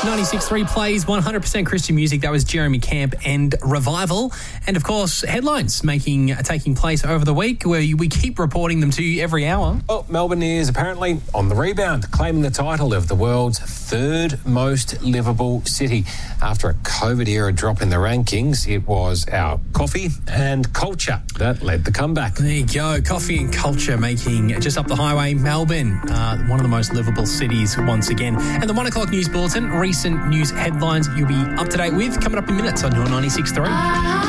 96.3 plays 100% Christian music. That was Jeremy Camp and Revival. And, of course, headlines taking place over the week where we keep reporting them to you every hour. Well, Melbourne is apparently on the rebound, claiming the title of the world's third most livable city. After a COVID-era drop in the rankings, it was our coffee and culture that led the comeback. There you go. Coffee and culture making just up the highway, Melbourne, one of the most livable cities once again. And the 1 o'clock news bulletin, recent news headlines you'll be up to date with, coming up in minutes on your 96.3.